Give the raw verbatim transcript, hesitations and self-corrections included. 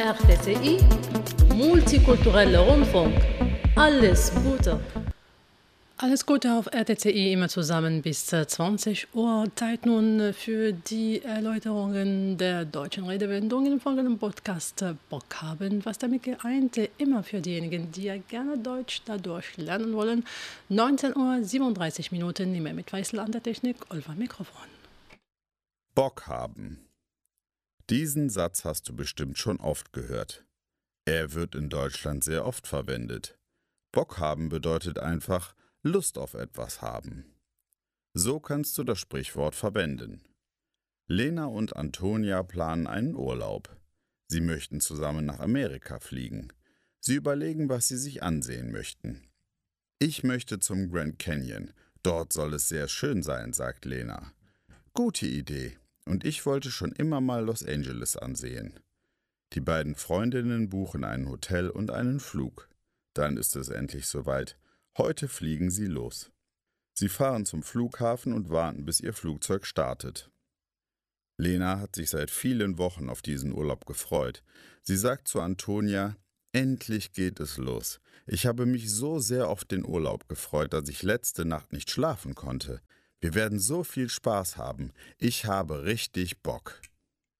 R T C I, Multikultureller Rundfunk. Alles Gute. Alles Gute auf R T C I, immer zusammen bis zwanzig Uhr. Zeit nun für die Erläuterungen der deutschen Redewendungen im folgenden Podcast Bock haben. Was damit geeint, immer für diejenigen, die ja gerne Deutsch dadurch lernen wollen. neunzehn Uhr siebenunddreißig Minuten, nicht mehr mit Weißel an der Technik, Olva Mikrofon. Bock haben. Diesen Satz hast du bestimmt schon oft gehört. Er wird in Deutschland sehr oft verwendet. Bock haben bedeutet einfach Lust auf etwas haben. So kannst du das Sprichwort verwenden. Lena und Antonia planen einen Urlaub. Sie möchten zusammen nach Amerika fliegen. Sie überlegen, was sie sich ansehen möchten. Ich möchte zum Grand Canyon. Dort soll es sehr schön sein, sagt Lena. Gute Idee. Und ich wollte schon immer mal Los Angeles ansehen. Die beiden Freundinnen buchen ein Hotel und einen Flug. Dann ist es endlich soweit. Heute fliegen sie los. Sie fahren zum Flughafen und warten, bis ihr Flugzeug startet. Lena hat sich seit vielen Wochen auf diesen Urlaub gefreut. Sie sagt zu Antonia, endlich geht es los. Ich habe mich so sehr auf den Urlaub gefreut, dass ich letzte Nacht nicht schlafen konnte. Wir werden so viel Spaß haben. Ich habe richtig Bock.